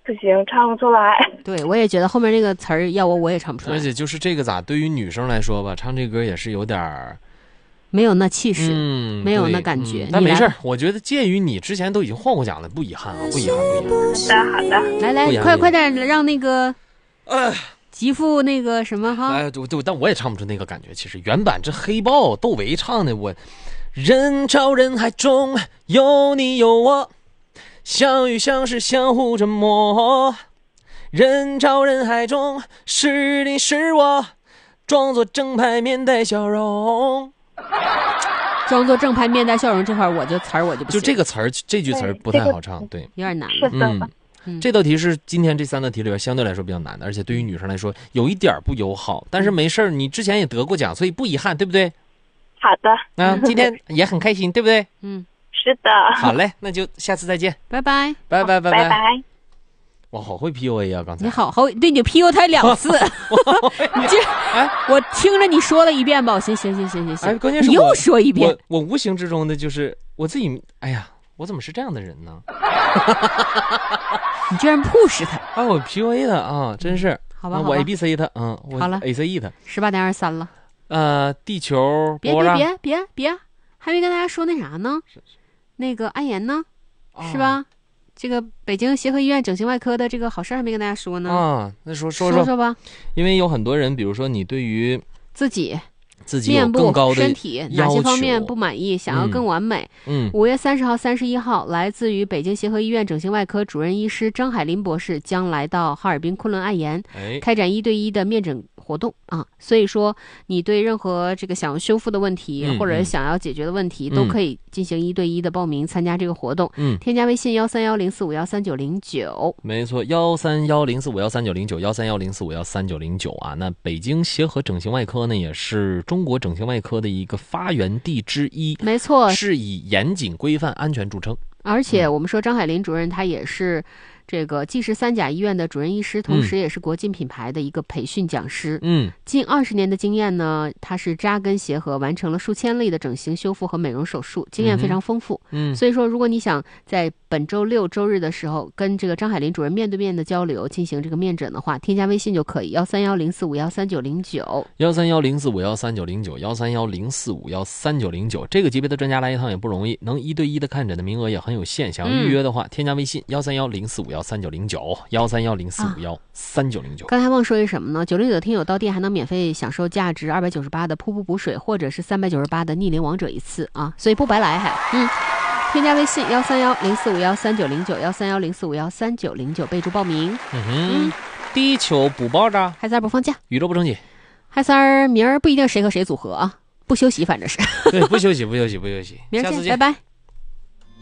不行，唱不出来。 对，我也觉得后面那个词儿要我也唱不出来。 而且就是这个咋，对于女生来说吧，唱这歌也是有点儿没有那气势，没有那对感觉。 但没事儿，我觉得鉴于你之前都已经获过奖了，不遗憾啊，不遗憾，不遗憾。 好的， 来，快点让那个极富那个什么哈。 对，但我也唱不出那个感觉。其实原版这黑豹窦唯唱的，我人潮人海中有你有我，相遇相识相互折磨，人潮人海中是你是我，装作正派面带笑容。 装作正派面带笑容这块我就词儿我就不行， 就这个词儿这句词儿不太好唱，对， 有点难了。 这道题是今天这3道题里边相对来说比较难的，而且对于女生来说有一点不友好，但是没事儿，你之前也得过奖，所以不遗憾，对不对？ 好的。 今天也很开心，对不对？ 是的。 好嘞，那就下次再见， 拜拜， 拜拜，拜拜拜。 我好会 PUA 啊！刚才你好，对你 PUA 他2次，你这我听着你说了一遍吧，行， 关键是你又说一遍， 我无形之中的就是我自己，哎呀，我怎么是这样的人呢？ 你居然 push 他我 PUA 他啊，真是。 好吧， 我 ABC 他，我好了 ACE 他。 18:23了。 地球别，还没跟大家说那啥呢？那个安妍呢，是吧？这个北京协和医院整形外科的这个好事还没跟大家说呢。 那说吧。因为有很多人，比如说你对于自己有更高的身体哪些方面不满意，想要更完美。5月30号、31号，来自于北京协和医院整形外科主任医师张海林博士将来到哈尔滨昆仑爱颜，开展1对1的面诊活动啊。所以说，你对任何这个想要修复的问题，或者想要解决的问题，都可以进行1对1的报名参加这个活动。添加微信13104513909。 没错，13104513909，13104513909啊。那北京协和整形外科呢，也是中国整形外科的一个发源地之一。 没错， 是以严谨规范安全著称。 而且我们说张海林主任他也是这个既是3甲医院的主任医师，同时也是国际品牌的一个培训讲师。近20年的经验呢，他是扎根协和，完成了数千例的整形修复和美容手术，经验非常丰富。所以说，如果你想在本周6周日的时候跟这个张海林主任面对面的交流，进行这个面诊的话，添加微信就可以13104513909。 13104513909，13104513909。这个级别的专家来一趟也不容易，能1对1的看诊的名额也很有限。想预约的话，添加微信13104513909，13104513909。 刚才忘说一什么呢？909听友到店还能免费享受价值298的瀑布补水，或者是398的逆龄王者1次啊，所以不白来还。添加微信13104513909，13104513909，备注报名。 地球不爆炸， 海三不放假， 宇宙不升级。 海三明儿不一定谁和谁组合啊，不休息反正是。 对，不休息。 明儿见，拜拜。